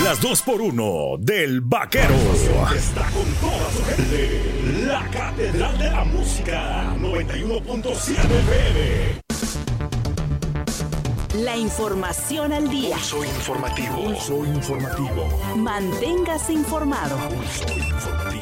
Las 2x1 del Vaquero. Está con toda su gente. La Catedral de la Música. 91.7 FM. La información al día. Pulso informativo. Pulso informativo. Manténgase informado. Pulso informativo.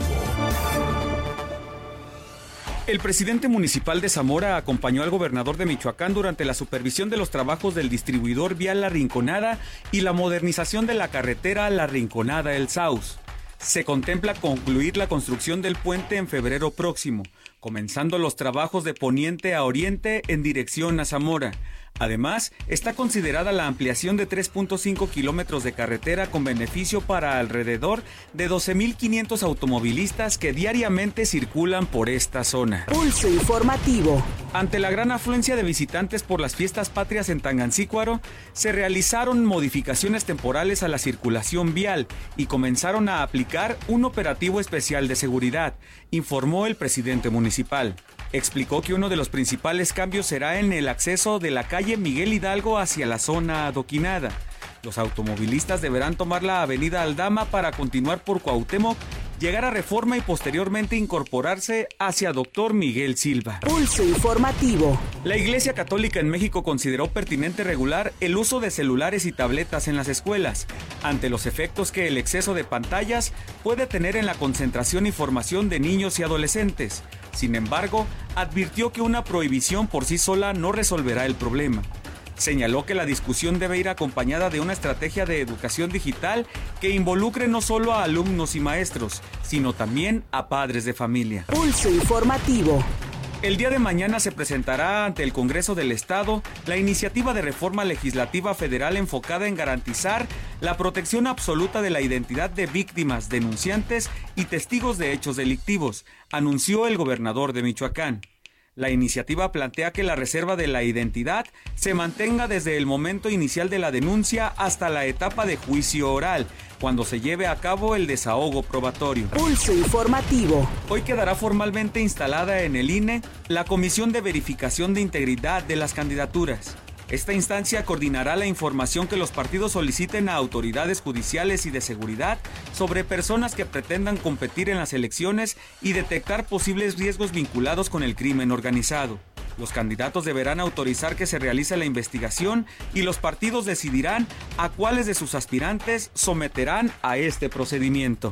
El presidente municipal de Zamora acompañó al gobernador de Michoacán durante la supervisión de los trabajos del distribuidor vial La Rinconada y la modernización de la carretera La Rinconada-El Sauz. Se contempla concluir la construcción del puente en febrero próximo, comenzando los trabajos de poniente a oriente en dirección a Zamora. Además, está considerada la ampliación de 3.5 kilómetros de carretera con beneficio para alrededor de 12,500 automovilistas que diariamente circulan por esta zona. Pulso informativo. Ante la gran afluencia de visitantes por las fiestas patrias en Tangancícuaro, se realizaron modificaciones temporales a la circulación vial y comenzaron a aplicar un operativo especial de seguridad, informó el presidente municipal. Explicó que uno de los principales cambios será en el acceso de la calle Miguel Hidalgo hacia la zona adoquinada. Los automovilistas deberán tomar la avenida Aldama para continuar por Cuauhtémoc, llegar a Reforma y posteriormente incorporarse hacia Dr. Miguel Silva. Pulso informativo. La Iglesia Católica en México consideró pertinente regular el uso de celulares y tabletas en las escuelas, ante los efectos que el exceso de pantallas puede tener en la concentración y formación de niños y adolescentes. Sin embargo, advirtió que una prohibición por sí sola no resolverá el problema. Señaló que la discusión debe ir acompañada de una estrategia de educación digital que involucre no solo a alumnos y maestros, sino también a padres de familia. Pulso informativo. El día de mañana se presentará ante el Congreso del Estado la iniciativa de reforma legislativa federal enfocada en garantizar la protección absoluta de la identidad de víctimas, denunciantes y testigos de hechos delictivos, anunció el gobernador de Michoacán. La iniciativa plantea que la reserva de la identidad se mantenga desde el momento inicial de la denuncia hasta la etapa de juicio oral, cuando se lleve a cabo el desahogo probatorio. Pulso informativo. Hoy quedará formalmente instalada en el INE la Comisión de Verificación de Integridad de las Candidaturas. Esta instancia coordinará la información que los partidos soliciten a autoridades judiciales y de seguridad sobre personas que pretendan competir en las elecciones y detectar posibles riesgos vinculados con el crimen organizado. Los candidatos deberán autorizar que se realice la investigación y los partidos decidirán a cuáles de sus aspirantes someterán a este procedimiento.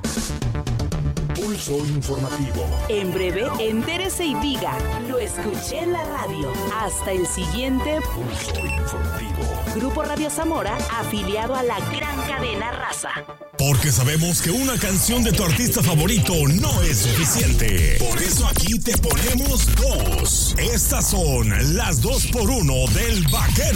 Pulso informativo. En breve, entérese y diga, lo escuché en la radio. Hasta el siguiente Pulso informativo. Grupo Radio Zamora, afiliado a la gran cadena Raza. Porque sabemos que una canción de tu artista favorito no es suficiente. Por eso aquí te ponemos dos. Estas son las 2x1 del Vaquero.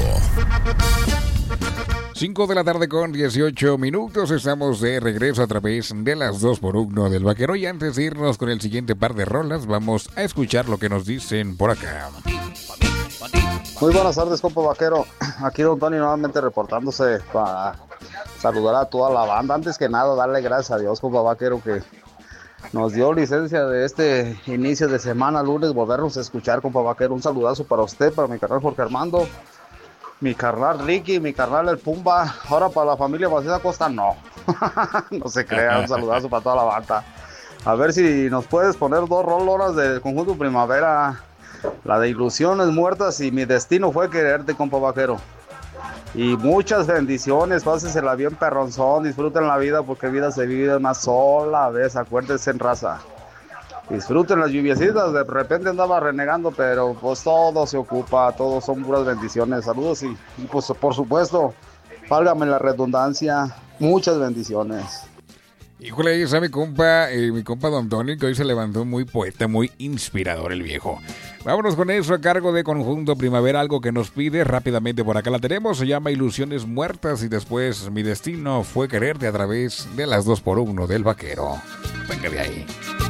5 de la tarde con 18 minutos. Estamos de regreso a través de las 2x1 del Vaquero. Y antes de irnos con el siguiente par de rolas, vamos a escuchar lo que nos dicen por acá. Muy buenas tardes, compa Vaquero. Aquí don Tony nuevamente reportándose para saludar a toda la banda. Antes que nada, darle gracias a Dios, compa Vaquero, que nos dio licencia de este inicio de semana, lunes, volvernos a escuchar, compa Vaquero. Un saludazo para usted, para mi carnal Jorge Armando, mi carnal Ricky, mi carnal El Pumba. Ahora para la familia Macías Acosta, no. No se crea, un saludazo para toda la banda. A ver si nos puedes poner dos rolonas del conjunto Primavera. La de Ilusiones Muertas y Mi Destino Fue Quererte, compa Vaquero. Y muchas bendiciones, pásensela bien perronzón, disfruten la vida porque vida se vive una sola vez, acuérdense en raza. Disfruten las lluviecitas, de repente andaba renegando, pero pues todo se ocupa, todos son puras bendiciones. Saludos y pues por supuesto, válgame la redundancia, muchas bendiciones. Híjole, ahí está mi compa Don Tony, que hoy se levantó muy poeta, muy inspirador el viejo. Vámonos con eso a cargo de Conjunto Primavera, algo que nos pide rápidamente por acá la tenemos, se llama Ilusiones Muertas y después Mi Destino Fue Quererte a través de las 2x1 del Vaquero. Venga de ahí.